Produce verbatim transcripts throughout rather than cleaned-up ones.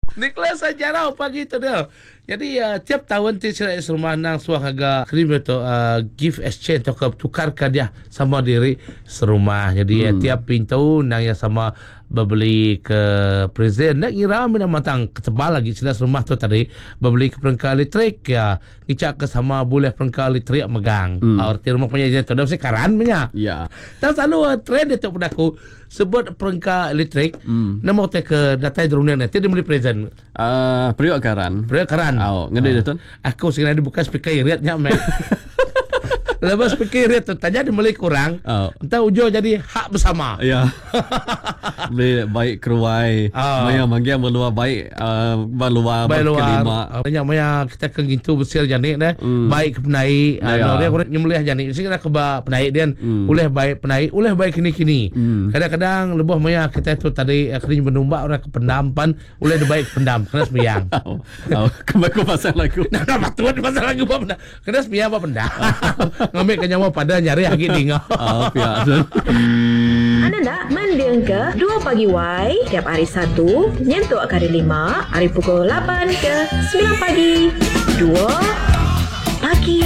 Di kelas sejarah pagi tu dia. Jadi uh, tiap tahun ti sila rumah nang suang haga krim tu uh, gift exchange tu tukarkan dia sama diri serumah. Jadi hmm. uh, tiap pintu nang yang sama berbeli ke present nak kira mina matang ketebal lagi sila rumah tu tadi berbeli ke perangkat elektrik ya ngicak ke sama boleh perangkat elektrik megang. Hmm. Arti rumah punya je tu dah sekaran punya. Ya. Dan selalu uh, trend itu pada aku sebut perangkat elektrik hmm. nama te ke data dunia nanti dia beli present. Uh, periuk karan. Periuk karan. Oh, ngede dia tu. Aku sekarang ada buka speaker iritnya mek. Lepas speaker irit tu tanya dia mulai kurang. Oh. Entah ujung jadi hak bersama. Ya. Beli baik keruai. Oh. Maya manggil meluar baik uh, meluar baik luar. kelima. Banyak maya kita ke gitu besar janik dah. Hmm. Baik ke penaik. Ya. Anu dia kurang nyembelih janik. Sini nak ke penaik dia. Hmm. Uleh baik penaik, uleh baik kini-kini. Hmm. Kadang-kadang lebih maya kita tu tadi kering menumbak orang ke pendampan, uleh dia baik pendam kena sembiang. Oh. Oh. Kembali ke pasal lagu. Nah, apa tuan pasal lagu apa pendam? Kena sembiang apa pendam? Ngambil kenyawa pada nyari lagi tinggal. Oh, biasa. Anda nak mendeng ke dua pagi Y tiap hari Sabtu nyentuk hari lima hari pukul lapan ke sembilan pagi. dua pagi.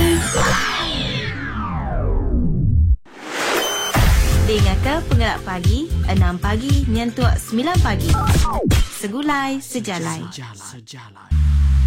Dengarkan Penggerak Pagi enam pagi nyentuk sembilan pagi. Segulai sejalai. Sejalai. Sejalai.